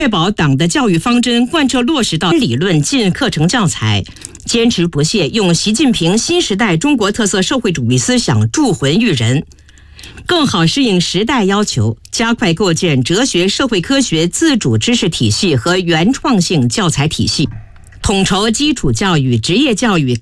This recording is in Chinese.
确保党的教育方针贯彻落实到理论进课程教材，坚持不懈用习近平新时代中国特色社会主义思想铸魂育人，更好适应时代要求，加快构建哲学社会科学自主知识体系和原创性教材体系，统筹基础教育、职业教育、